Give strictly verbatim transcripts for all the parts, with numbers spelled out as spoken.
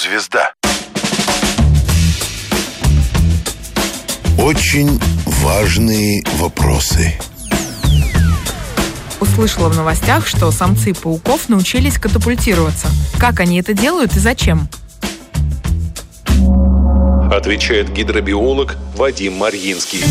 звезда. Очень важные вопросы. Услышала в новостях, что самцы пауков научились катапультироваться. Как они это делают и зачем? Отвечает гидробиолог Вадим Марьинский.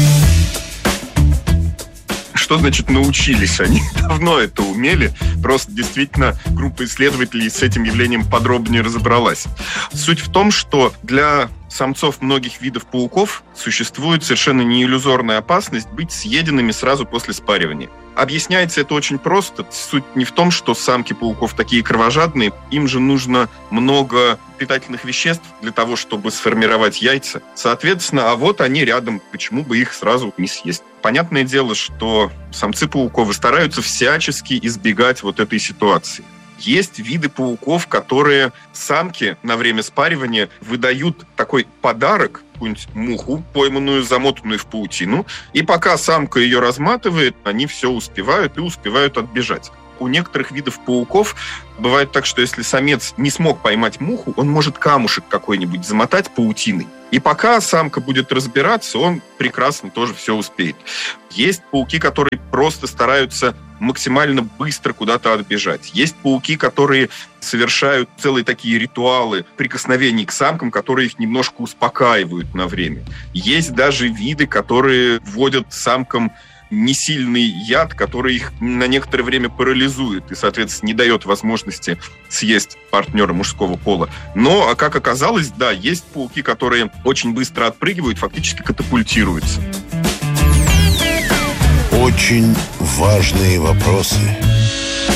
Что значит научились? Они давно это умели. Просто действительно группа исследователей с этим явлением подробнее разобралась. Суть в том, что для самцов многих видов пауков существует совершенно неиллюзорная опасность быть съеденными сразу после спаривания. Объясняется это очень просто. Суть не в том, что самки пауков такие кровожадные, им же нужно много питательных веществ для того, чтобы сформировать яйца. Соответственно, а вот они рядом, почему бы их сразу не съесть? Понятное дело, что самцы пауков стараются всячески избегать вот этой ситуации. Есть виды пауков, которые самки на время спаривания выдают такой подарок, какую-нибудь муху, пойманную, замотанную в паутину, и пока самка ее разматывает, они все успевают и успевают отбежать. У некоторых видов пауков бывает так, что если самец не смог поймать муху, он может камушек какой-нибудь замотать паутиной. И пока самка будет разбираться, он прекрасно тоже все успеет. Есть пауки, которые просто стараются максимально быстро куда-то отбежать. Есть пауки, которые совершают целые такие ритуалы прикосновений к самкам, которые их немножко успокаивают на время. Есть даже виды, которые вводят самкам несильный яд, который их на некоторое время парализует и, соответственно, не дает возможности съесть партнера мужского пола. Но, как оказалось, да, есть пауки, которые очень быстро отпрыгивают, фактически катапультируются. Очень важные вопросы.